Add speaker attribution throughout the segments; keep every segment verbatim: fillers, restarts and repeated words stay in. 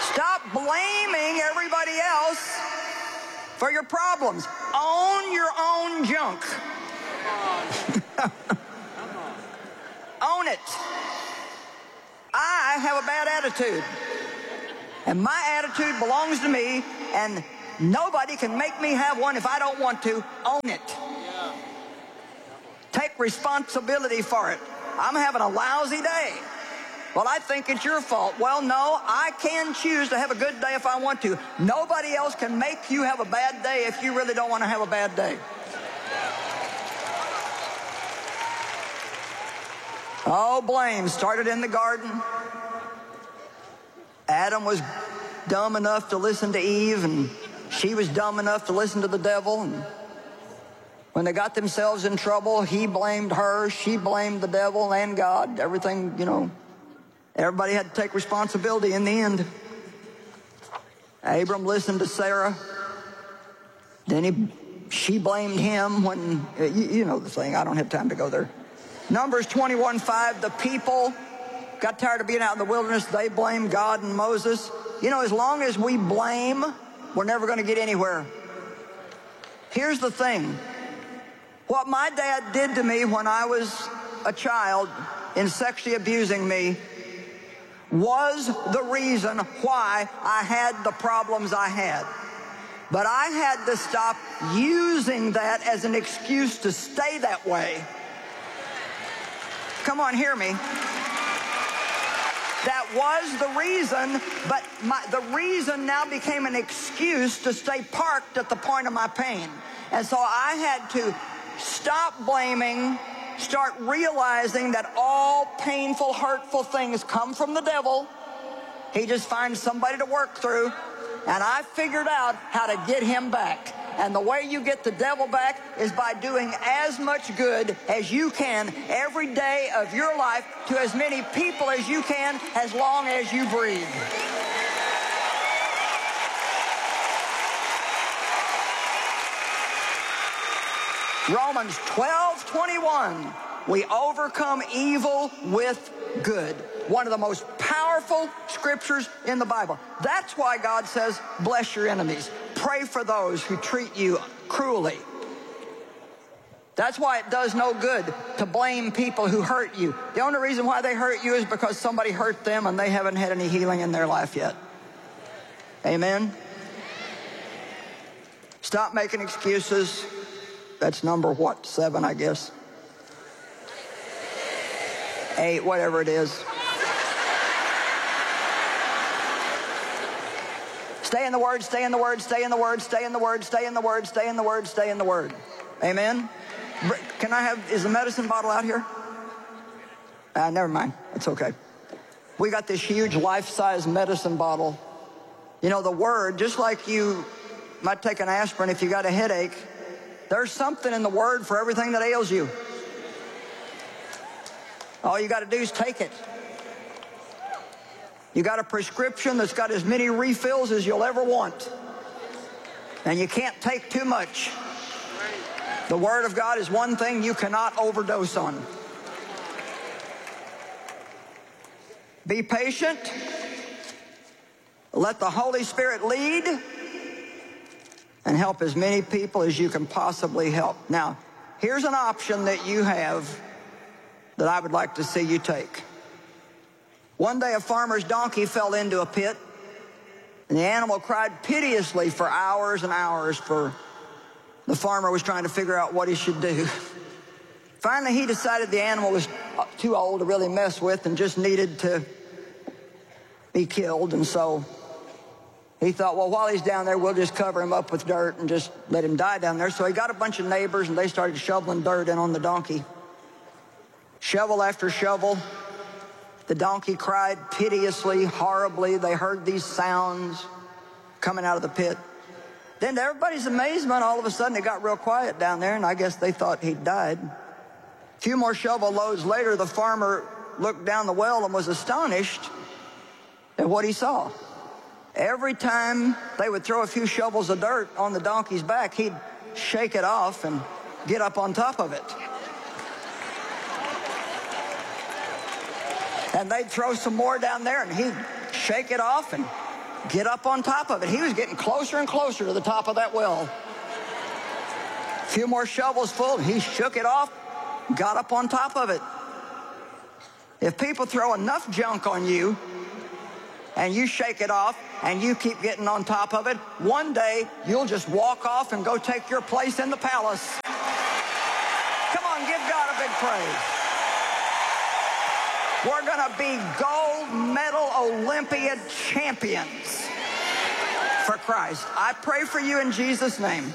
Speaker 1: Stop blaming everybody else for your problems. Own your own junk. Own it. I have a bad attitude. And my attitude belongs to me, and nobody can make me have one if I don't want to. Own it. Take responsibility for it. I'm having a lousy day. Well, I think it's your fault. Well, no, I can choose to have a good day if I want to. Nobody else can make you have a bad day if you really don't want to have a bad day. Oh, blame started in the garden. Adam was dumb enough to listen to Eve, and she was dumb enough to listen to the devil. And when they got themselves in trouble, he blamed her, she blamed the devil and God. Everything, you know, everybody had to take responsibility in the end. Abram listened to Sarah. Then he, she blamed him when, you, you know the thing, I don't have time to go there. Numbers twenty-one five, the people got tired of being out in the wilderness. They blamed God and Moses. You know, as long as we blame, we're never going to get anywhere. Here's the thing. What my dad did to me when I was a child in sexually abusing me was the reason why I had the problems I had. But I had to stop using that as an excuse to stay that way. Come on, hear me. That was the reason, but my, the reason now became an excuse to stay parked at the point of my pain. And so I had to stop blaming, start realizing that all painful, hurtful things come from the devil. He just finds somebody to work through. And I figured out how to get him back. And the way you get the devil back is by doing as much good as you can every day of your life to as many people as you can, as long as you breathe. Romans twelve twenty-one, we overcome evil with good. One of the most powerful scriptures in the Bible. That's why God says, bless your enemies. Pray for those who treat you cruelly. That's why it does no good to blame people who hurt you. The only reason why they hurt you is because somebody hurt them and they haven't had any healing in their life yet. Amen? Stop making excuses. That's number what? Seven, I guess. Eight, whatever it is. Stay in the Word, stay in the Word, stay in the Word, stay in the Word, stay in the Word, stay in the Word, stay in the Word. Amen? Can I have, is the medicine bottle out here? Uh, never mind, it's okay. We got this huge life-size medicine bottle. You know, the Word, just like you might take an aspirin if you got a headache, there's something in the Word for everything that ails you. All you got to do is take it. You got a prescription that's got as many refills as you'll ever want. And you can't take too much. The Word of God is one thing you cannot overdose on. Be patient. Let the Holy Spirit lead. And help as many people as you can possibly help. Now, here's an option that you have that I would like to see you take. One day a farmer's donkey fell into a pit, and the animal cried piteously for hours and hours, for the farmer was trying to figure out what he should do. Finally, he decided the animal was too old to really mess with and just needed to be killed. And so he thought, well, while he's down there, we'll just cover him up with dirt and just let him die down there. So he got a bunch of neighbors, and they started shoveling dirt in on the donkey. Shovel after shovel. The donkey cried piteously, horribly. They heard these sounds coming out of the pit. Then to everybody's amazement, all of a sudden it got real quiet down there, and I guess they thought he'd died. A few more shovel loads later, the farmer looked down the well and was astonished at what he saw. Every time they would throw a few shovels of dirt on the donkey's back, he'd shake it off and get up on top of it. And they'd throw some more down there, and he'd shake it off and get up on top of it. He was getting closer and closer to the top of that well. A few more shovels full, he shook it off, got up on top of it. If people throw enough junk on you and you shake it off and you keep getting on top of it, one day you'll just walk off and go take your place in the palace. Come on, give God a big praise. We're going to be gold medal Olympiad champions for Christ. I pray for you in Jesus' name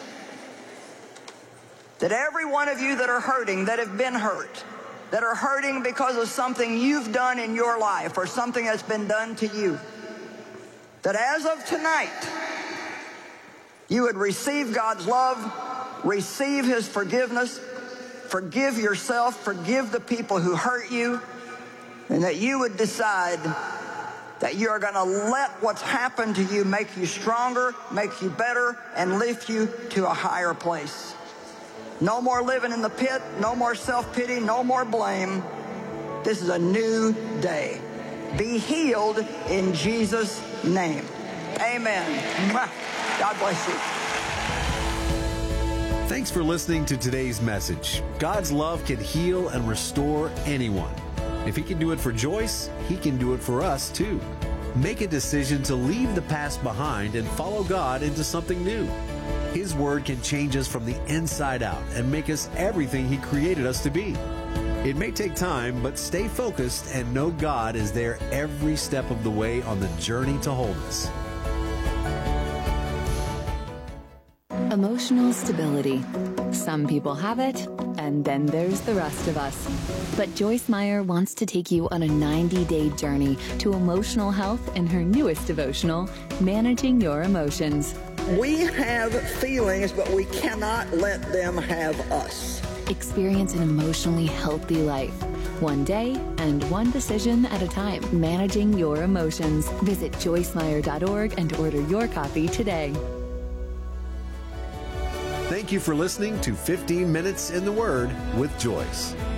Speaker 1: that every one of you that are hurting, that have been hurt, that are hurting because of something you've done in your life or something that's been done to you, that as of tonight, you would receive God's love, receive His forgiveness, forgive yourself, forgive the people who hurt you, and that you would decide that you are going to let what's happened to you make you stronger, make you better, and lift you to a higher place. No more living in the pit, no more self-pity, no more blame. This is a new day. Be healed in Jesus' name. Amen. God bless you.
Speaker 2: Thanks for listening to today's message. God's love can heal and restore anyone. If He can do it for Joyce, He can do it for us too. Make a decision to leave the past behind and follow God into something new. His Word can change us from the inside out and make us everything He created us to be. It may take time, but stay focused and know God is there every step of the way on the journey to wholeness.
Speaker 3: Emotional stability. Some people have it, and then there's the rest of us. But Joyce Meyer wants to take you on a ninety-day journey to emotional health in her newest devotional, Managing Your Emotions.
Speaker 1: We have feelings, but we cannot let them have us.
Speaker 3: Experience an emotionally healthy life. One day and one decision at a time. Managing Your Emotions. Visit joyce meyer dot org and order your copy today.
Speaker 2: Thank you for listening to fifteen minutes in the Word with Joyce.